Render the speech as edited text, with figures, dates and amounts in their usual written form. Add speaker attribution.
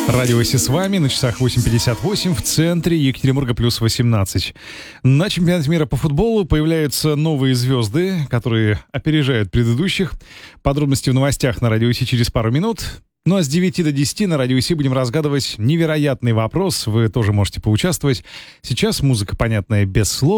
Speaker 1: Радио Си с вами, на часах 8:58, в центре Екатеринбурга плюс 18. На чемпионате мира по футболу появляются новые звезды, которые опережают предыдущих. Подробности в новостях на Радио Си через пару минут. Ну а с 9 до 10 на Радио Си будем разгадывать невероятный вопрос. Вы тоже можете поучаствовать. Сейчас музыка, понятная без слов.